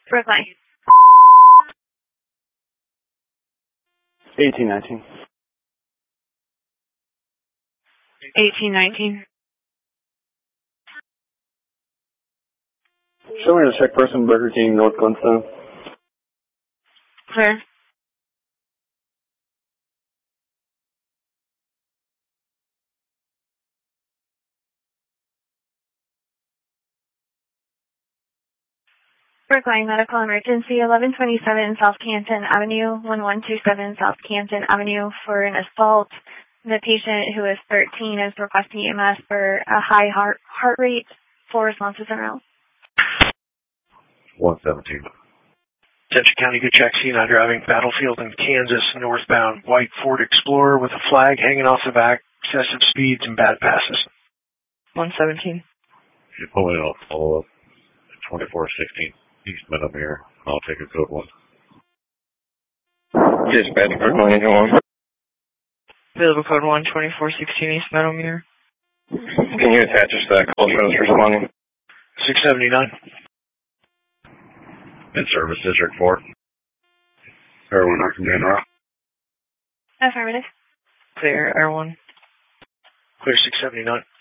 Brookline. 1819. 1819. Show me a check person, Burger King, North Glenstone. Clear. Brookline Medical Emergency, 1127 South Canton Avenue, 1127 South Canton Avenue for an assault. The patient, who is 13, is requesting EMS for a high heart rate. 4 responses en route. 117. Central County, good check, C9 driving Battlefield in Kansas, northbound, white Ford Explorer with a flag hanging off the back, excessive speeds and bad passes. 117. You pull in, I'll follow up at 2416 East Meadowmere. I'll take a code 1. Dispatch, Brookline 81. Available code 1, 2416 East Meadowmere. Can you attach us to that call show that's responding? 679. In service, District 4. Everyone, I can get off. Affirmative. Clear, R1. Clear 679.